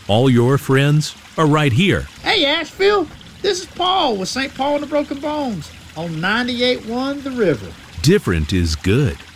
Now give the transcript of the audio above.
All your friends are right here. Hey, Asheville, this is Paul with St. Paul and the Broken Bones on 98.1 The River. Different is good.